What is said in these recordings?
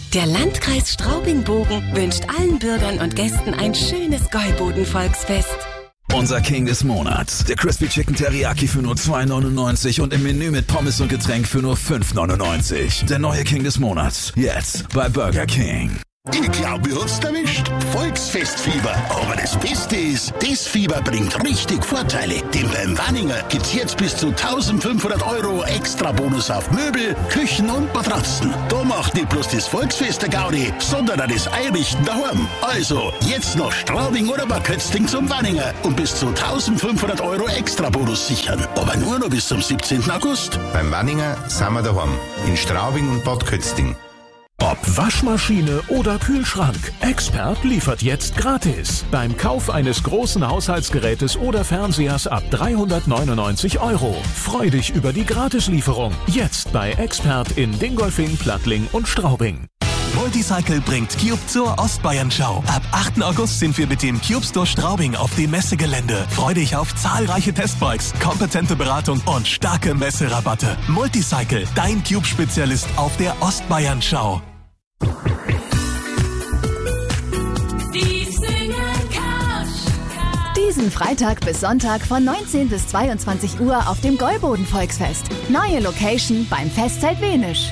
Der Landkreis Straubing-Bogen wünscht allen Bürgern und Gästen ein schönes Gäuboden-Volksfest. Unser King des Monats, der Crispy Chicken Teriyaki für nur 2,99 und im Menü mit Pommes und Getränk für nur 5,99. Der neue King des Monats, jetzt bei Burger King. Ich glaube, ihr habt's erwischt. Volksfestfieber. Aber das Beste ist, das Fieber bringt richtig Vorteile. Denn beim Wanninger gibt's jetzt bis zu 1.500 € extra Bonus auf Möbel, Küchen und Matratzen. Da macht nicht bloß das Volksfest der Gaudi, sondern auch das Einrichten daheim. Also, jetzt noch Straubing oder Bad Kötzting zum Wanninger und bis zu 1.500 € extra Bonus sichern. Aber nur noch bis zum 17. August. Beim Wanninger sind wir daheim. In Straubing und Bad Kötzting. Ob Waschmaschine oder Kühlschrank, Expert liefert jetzt gratis. Beim Kauf eines großen Haushaltsgerätes oder Fernsehers ab 399 €. Freu dich über die Gratislieferung. Jetzt bei Expert in Dingolfing, Plattling und Straubing. Multicycle bringt Cube zur Ostbayern-Schau. Ab 8. August sind wir mit dem Cube Store Straubing auf dem Messegelände. Freu dich auf zahlreiche Testbikes, kompetente Beratung und starke Messerabatte. Multicycle, dein Cube-Spezialist auf der Ostbayern-Schau. Diesen Freitag bis Sonntag von 19 bis 22 Uhr auf dem Gäuboden-Volksfest. Neue Location beim Festzelt Wenisch.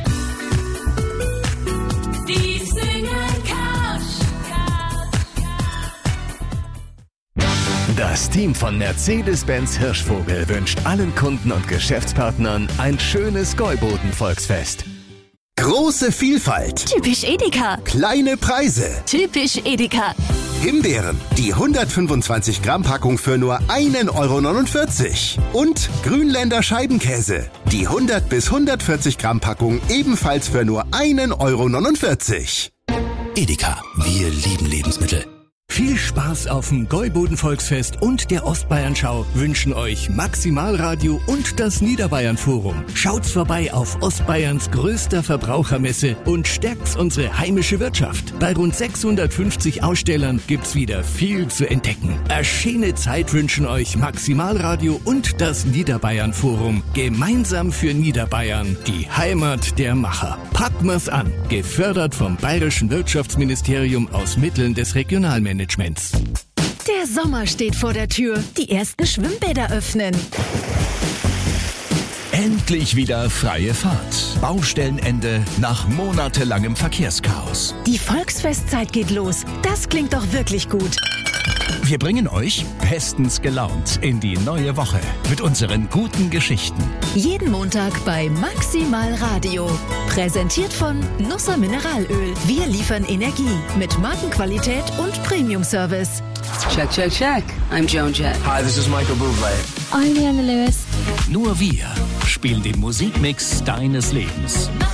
Das Team von Mercedes-Benz Hirschvogel wünscht allen Kunden und Geschäftspartnern ein schönes Gäuboden-Volksfest. Große Vielfalt. Typisch Edeka. Kleine Preise. Typisch Edeka. Himbeeren, die 125 Gramm Packung für nur 1,49 €. Und Grünländer Scheibenkäse, die 100 bis 140 Gramm Packung ebenfalls für nur 1,49 €. Edeka, wir lieben Lebensmittel. Viel Spaß auf dem Gäuboden-Volksfest und der Ostbayern-Schau wünschen euch Maximalradio und das Niederbayern-Forum. Schaut's vorbei auf Ostbayerns größter Verbrauchermesse und stärkt's unsere heimische Wirtschaft. Bei rund 650 Ausstellern gibt's wieder viel zu entdecken. Eine schöne Zeit wünschen euch Maximalradio und das Niederbayern-Forum. Gemeinsam für Niederbayern, die Heimat der Macher. Packen wir's an, gefördert vom Bayerischen Wirtschaftsministerium aus Mitteln des Regionalmanagements. Der Sommer steht vor der Tür. Die ersten Schwimmbäder öffnen. Endlich wieder freie Fahrt. Baustellenende nach monatelangem Verkehrschaos. Die Volksfestzeit geht los. Das klingt doch wirklich gut. Wir bringen euch bestens gelaunt in die neue Woche mit unseren guten Geschichten. Jeden Montag bei Maximal Radio. Präsentiert von Nusser Mineralöl. Wir liefern Energie mit Markenqualität und Premium-Service. Check, check, check. I'm Joan Jett. Hi, this is Michael Bublé. I'm Leanna Lewis. Nur wir spielen den Musikmix deines Lebens.